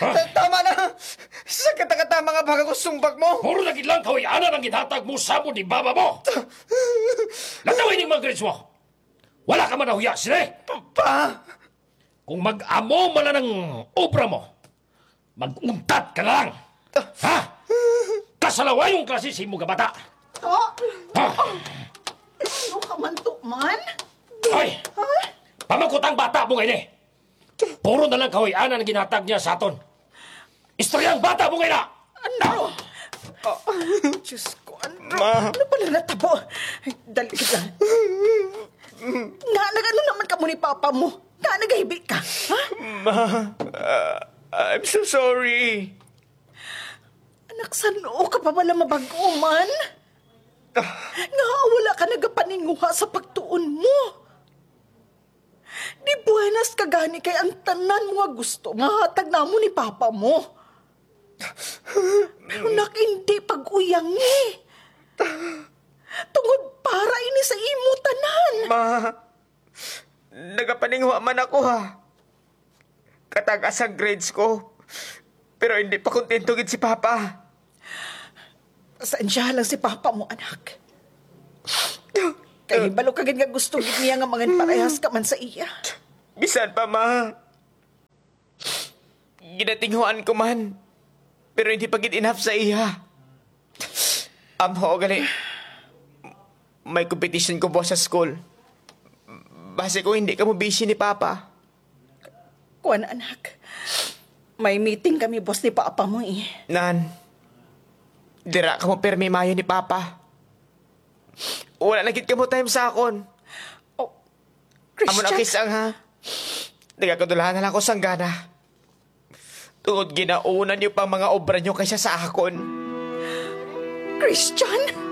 Tama na! Sakit na katama nga baga sumbag mo! Puro na lang kawayanan ang ginhatag mo sa mo ni baba mo! Natawin yung mga grades mo! Wala ka man nahuya, sila! Pa! Kung mag-amo man ng obra mo, mag-untat ka lang! Ha? Kasalawa yung klase sa imong bata! Ha? Ano ka man to, man? Ay! Pamangkutang bata mo ngayon eh! Puro na lang kawayanan ang ginhatag niya sa aton! Istoryang bata mo ngayon na! Ano? Diyos ko, ano pala natabo? Ay, dali ka lang. Nga, nag-ano naman ka mo ni Papa mo? Nga, nagahibik ka, ha? Ma, I'm so sorry. Anak, sano ka pa wala mabago, man? Nga, wala ka nagapaninguha sa pagtuon mo. Di buenas ka gani kay ang tanan mo nga gusto nga hatag na mo ni Papa mo. Pero nak, hindi pag-uyangi. Tungod para ini sa imo tanan. Ma, nagapaninguha man ako ha. Katagas ang grades ko. Pero hindi pa kontento gid si Papa. Saan lang si Papa mo, anak? Kaya balo ka nga gusto gid niya nga mga parehas ka man sa iya. Bisan pa, ma. Ginatinghuan ko man. Pero hindi pa gid enough sa iya. Amho, gali. May competition ko po sa school. Base ko hindi ka mo busy ni Papa. Kuwan, anak. May meeting kami, boss ni Papa mo eh. Nan, dira ka mo permi mayo ni Papa. Wala na gid ka mo time sa akon. Oh, Amo na Christian. kisang ha. Nagakadulahan na lang ko sang gana. Tungod ginaunan niyo pang mga obra niyo kaysa sa akon. Christian?